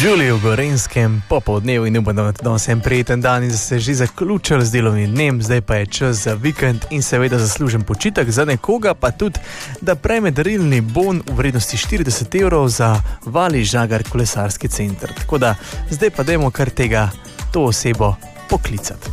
Julij v Gorenjskem popoldnevu in upam, da danes je prijeten dan in da se že zaključil z delovnim dnem, zdaj pa je čas za vikend in seveda zaslužen počitek, za nekoga pa tudi, da prejme darilni bon v vrednosti 40 evrov za Vali Žagar kolesarski center. Tako da zdaj pa dajmo kar to osebo poklicati.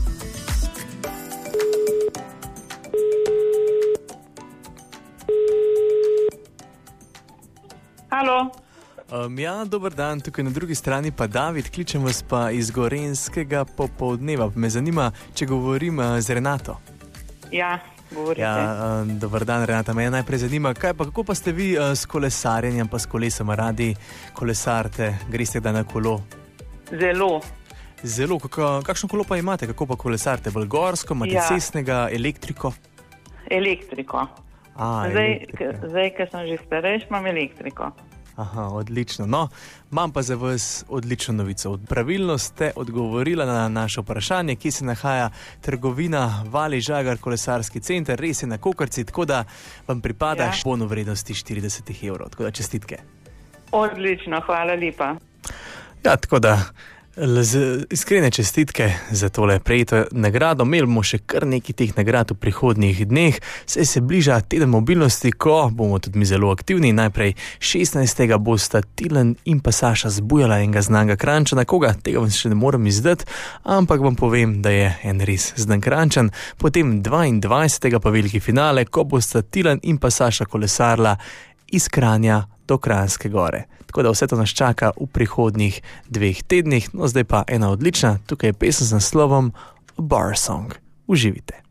Halo. Ja, dober dan, tukaj na drugi strani pa David, kličem vas pa iz Gorenjskega popoldneva. Me zanima, če govorim z Renato. Ja, govorite. Ja, dober dan, Renata. Me najprej zanima, kako pa ste vi s kolesarjenjem pa s kolesom, radi kolesarte, greste da na kolo? Zelo. Zelo, kakšno kolo pa imate, kako pa kolesarte? Bolj gorsko, imate cestnega, elektriko? Elektriko. Zdaj, ker sem že starejš, imam elektriko. Aha, odlično. No, imam pa za vas odlično novico. Pravilno ste odgovorila na naše vprašanje, kje se nahaja trgovina Vali Žagar kolesarski center, res je na Kokrci, tako da vam pripada bon v vrednosti 40 evrov. Tako da čestitke. Odlično, hvala lepa. Ja, tako da iskrene čestitke za tole prejeto nagrado. Imeli bomo še kar nekaj teh nagrad v prihodnjih dneh, saj se bliža teden mobilnosti, ko bomo tudi mi zelo aktivni. Najprej 16. bosta Tilen in pa Saša zbujala enega znanga Kranjčana, koga tega vam še ne morem izdati, ampak vam povem, da je en res znan Kranjčan. Potem 22. pa veliki finale, ko bosta Tilen in pa Saša kolesarla iz Kranja do Kranjske Gore. Tako da vse to nas čaka v prihodnjih 2 tednih. No, zdaj pa ena odlična, tukaj je pesem z naslovom Bar Song. Uživite.